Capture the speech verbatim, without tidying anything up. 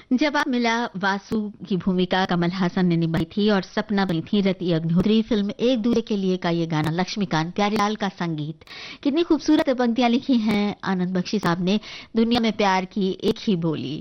जब आप मिला वासु की भूमिका कमल हासन ने निभाई थी और सपना बनी थी रति अग्निहोत्री। फिल्म एक दूसरे के लिए का ये गाना लक्ष्मीकांत प्यारीलाल का संगीत, कितनी खूबसूरत पंक्तियां लिखी हैं आनंद बख्शी साहब ने। दुनिया में प्यार की एक ही बोली,